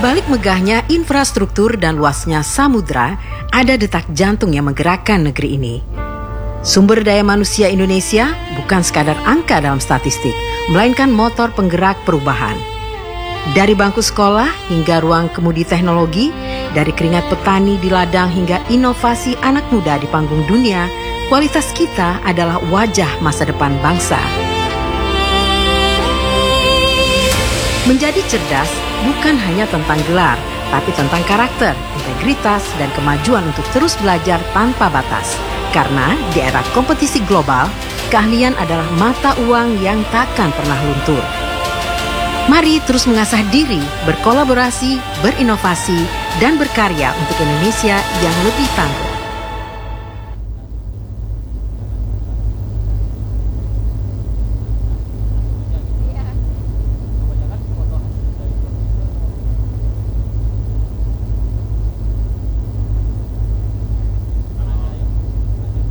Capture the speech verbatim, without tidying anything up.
balik megahnya infrastruktur dan luasnya samudra, ada detak jantung yang menggerakkan negeri ini. Sumber daya manusia Indonesia bukan sekadar angka dalam statistik, melainkan motor penggerak perubahan. Dari bangku sekolah hingga ruang kemudi teknologi, dari keringat petani di ladang hingga inovasi anak muda di panggung dunia, kualitas kita adalah wajah masa depan bangsa. Menjadi cerdas bukan hanya tentang gelar, tapi tentang karakter, integritas, dan kemajuan untuk terus belajar tanpa batas. Karena di era kompetisi global, keahlian adalah mata uang yang takkan pernah luntur. Mari terus mengasah diri, berkolaborasi, berinovasi, dan berkarya untuk Indonesia yang lebih tangguh.